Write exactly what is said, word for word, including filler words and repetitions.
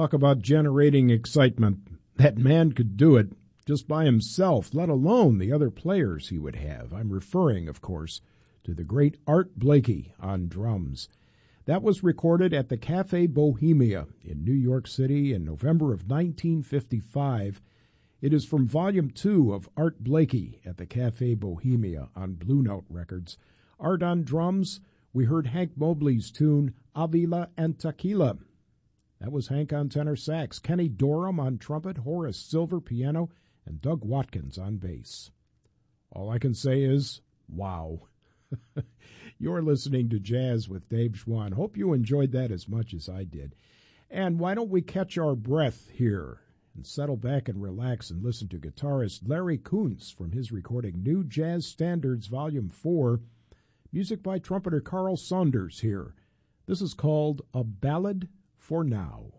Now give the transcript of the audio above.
Talk about generating excitement. That man could do it just by himself, let alone the other players he would have. I'm referring, of course, to the great Art Blakey on drums. That was recorded at the Cafe Bohemia in New York City in November of nineteen fifty-five. It is from Volume two of Art Blakey at the Cafe Bohemia on Blue Note Records. Art on drums, we heard Hank Mobley's tune, Avila and Tequila. That was Hank on tenor sax, Kenny Dorham on trumpet, Horace Silver piano, and Doug Watkins on bass. All I can say is, wow. You're listening to Jazz with Dave Schwann. Hope you enjoyed that as much as I did. And why don't we catch our breath here and settle back and relax and listen to guitarist Larry Kuntz from his recording New Jazz Standards Volume four. Music by trumpeter Carl Saunders here. This is called A Ballad for Now.